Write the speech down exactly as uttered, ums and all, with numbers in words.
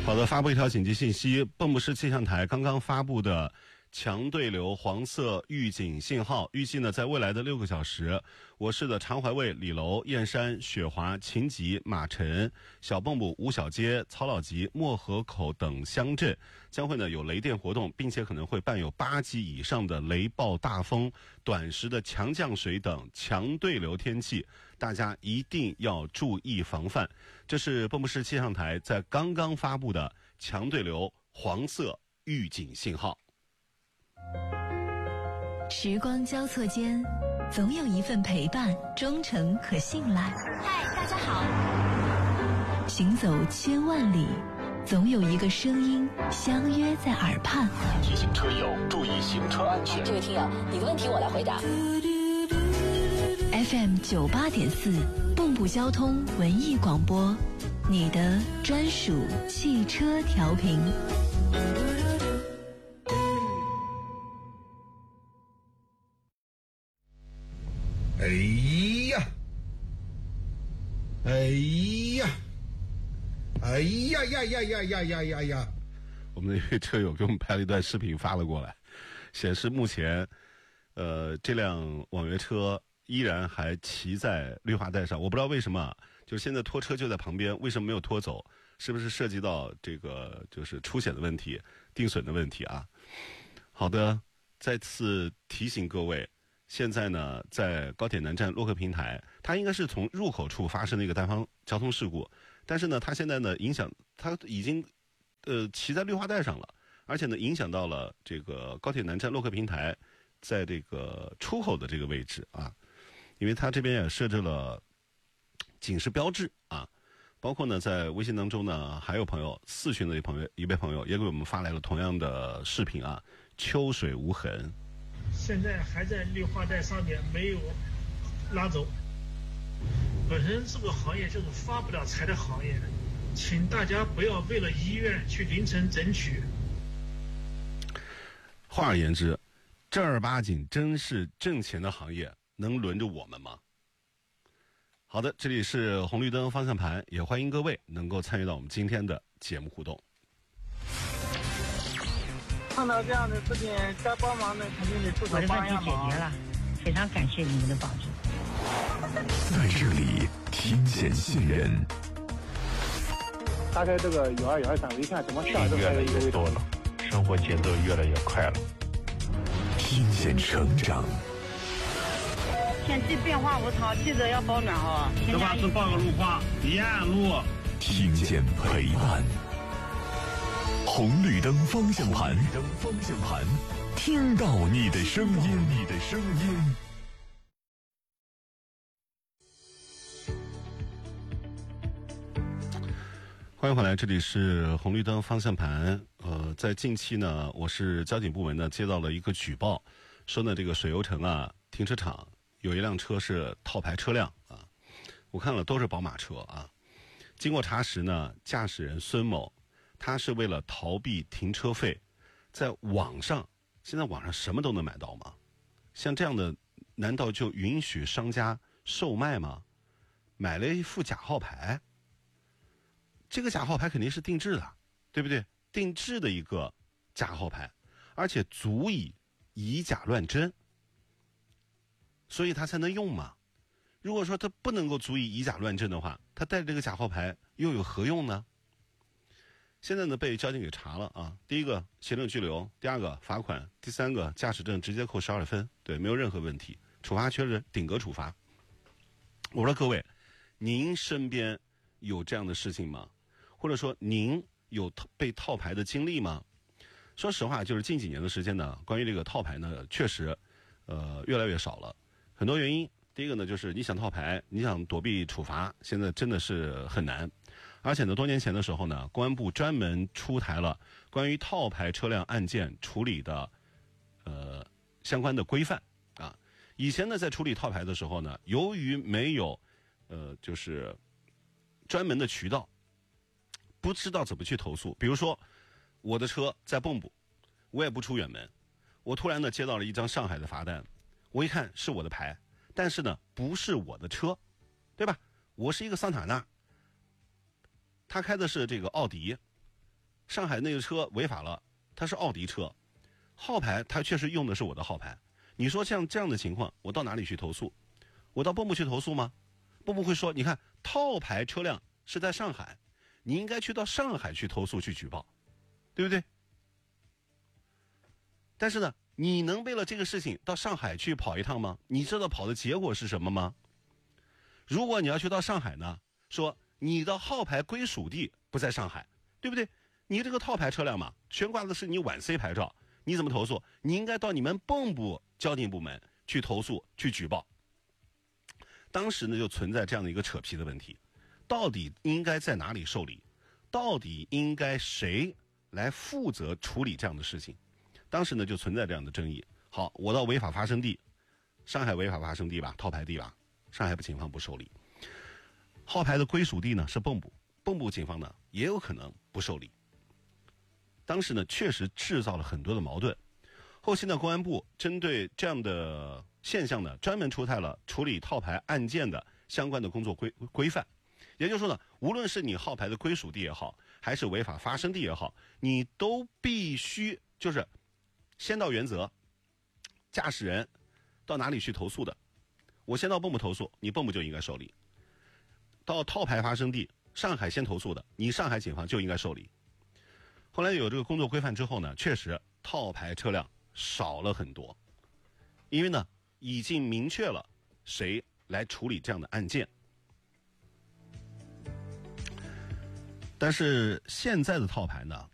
好的，发布一条紧急信息，蚌埠市气象台刚刚发布的强对流黄色预警信号，预计呢在未来的六个小时，我市的长淮卫、李楼、燕山、雪华、秦集、马城、小蚌埠、五小街、曹老集、漠河口等乡镇将会呢有雷电活动，并且可能会伴有八级以上的雷暴大风、短时的强降水等强对流天气，大家一定要注意防范。这是蚌埠市气象台在刚刚发布的强对流黄色预警信号。 时光交错间，总有一份陪伴忠诚可信赖。 嗨，大家好。 行走千万里，总有一个声音相约在耳畔。 提醒车友注意行车安全。 这位听友，你的问题我来回答。 F M 九八点四，蚌埠交通文艺广播，你的专属汽车调频。 哎呀，哎呀，哎呀呀呀呀呀呀呀呀！ 我们的一位车友给我们拍了一段视频发了过来，显示目前，呃，这辆网约车依然还骑在绿化带上。我不知道为什么，就是现在拖车就在旁边，为什么没有拖走？是不是涉及到这个就是出险的问题、定损的问题啊？好的，再次提醒各位。现在呢，在高铁南站洛克平台，它应该是从入口处发生的一个单方交通事故，但是呢，它现在呢影响，它已经呃骑在绿化带上了，而且呢影响到了这个高铁南站洛克平台在这个出口的这个位置啊，因为它这边也设置了警示标志啊，包括呢在微信当中呢，还有朋友四群的一朋友一位朋友也给我们发来了同样的视频啊，秋水无痕。 现在还在绿化带上面没有拉走。本身这个行业就是发不了财的行业，请大家不要为了医院去凌晨争取。 换而言之，正儿八经真是挣钱的行业，能轮着我们吗？好的，这里是红绿灯方向盘，也欢迎各位能够参与到我们今天的节目互动。 碰到这样的事情，该帮忙的肯定得出手帮一下忙。 我的问题解决了，非常感谢你们的帮助。 在这里听见信任。 大概这个有二有二三，我一看怎么下都越来越多了，生活节奏越来越快了。 听见成长。 天气变化无常，记得要保暖哦。 这把是报个路况，沿岸路。 听见陪伴。红绿灯方向盘，红绿灯方向盘，听到你的声音，你的声音。 欢迎回来，这里是红绿灯方向盘。呃，在近期呢，我是交警部门呢接到了一个举报，说呢这个水游城啊停车场有一辆车是套牌车辆啊，我看了都是宝马车啊。经过查实呢，驾驶人孙某。他是为了逃避停车费，在网上，现在网上什么都能买到吗？像这样的，难道就允许商家售卖吗？买了一副假号牌，这个假号牌肯定是定制的，对不对？定制的一个假号牌，而且足以以假乱真，所以他才能用嘛。如果说他不能够足以以假乱真的话，他带这个假号牌又有何用呢？现在呢，被交警给查了啊！第一个行政拘留，第二个罚款，第三个驾驶证直接扣十二分，对，没有任何问题，处罚确实顶格处罚。我说各位，您身边有这样的事情吗？或者说您有被套牌的经历吗？说实话，就是近几年的时间呢，关于这个套牌呢，确实，呃，越来越少了。很多原因，第一个呢，就是你想套牌，你想躲避处罚，现在真的是很难。而且呢，多年前的时候呢，公安部专门出台了关于套牌车辆案件处理的呃相关的规范啊。以前呢，在处理套牌的时候呢，由于没有呃就是专门的渠道，不知道怎么去投诉。比如说，我的车在蚌埠，我也不出远门，我突然呢接到了一张上海的罚单，我一看是我的牌，但是呢不是我的车，对吧？我是一个桑塔纳。他开的是这个奥迪， 上海那个车违法了，它是奥迪车，号牌它确实用的是我的号牌。你说像这样的情况，我到哪里去投诉？我到蚌埠去投诉吗？蚌埠会说，你看套牌车辆是在上海，你应该去到上海去投诉去举报，对不对？但是呢，你能为了这个事情到上海去跑一趟吗？你知道跑的结果是什么吗？如果你要去到上海呢，说你的号牌归属地不在上海，对不对？你这个套牌车辆嘛，悬挂的是你皖 C 牌照，你怎么投诉？你应该到你们蚌埠交警部门去投诉去举报。当时呢就存在这样的一个扯皮的问题，到底应该在哪里受理？到底应该谁来负责处理这样的事情？当时呢就存在这样的争议。好，我到违法发生地，上海违法发生地吧，套牌地吧，上海警方不受理。号牌的归属地呢是蚌埠，蚌埠警方呢也有可能不受理。当时呢确实制造了很多的矛盾。后期呢公安部针对这样的现象呢，专门出台了处理套牌案件的相关的工作规规范。也就是说呢，无论是你号牌的归属地也好，还是违法发生地也好，你都必须就是先到原则，驾驶人到哪里去投诉的，我先到蚌埠投诉，你蚌埠就应该受理。到套牌发生地，上海先投诉的，你上海警方就应该受理。后来有这个工作规范之后呢，确实套牌车辆少了很多，因为呢已经明确了谁来处理这样的案件。但是现在的套牌呢，